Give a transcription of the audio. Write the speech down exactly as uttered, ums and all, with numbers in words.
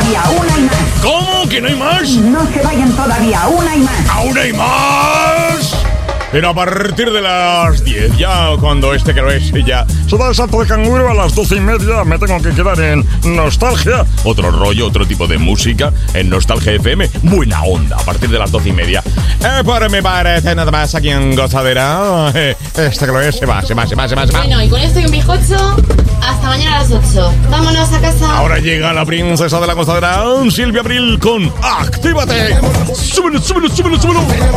todavía, una y más. ¿Cómo? ¿Que no hay más? No se vayan todavía, una y más. ¡Aún hay más! Pero a partir de las diez, ya cuando este que lo es, ya se da el salto de canguro, a las doce y media me tengo que quedar en Nostalgia. Otro rollo, otro tipo de música en Nostalgia F M. Buena onda, a partir de las doce y media. Eh, por me parece nada más aquí en Gozadera. Eh, este que lo es, se va, se va, se va, se va, se va. Bueno, y con esto y un bizcocho, hasta mañana a las ocho. Vámonos a casa. Ahora llega la princesa de la Gozadera, Silvia Abril, con Actívate. Súbelo, súbelo, súbelo, súbelo.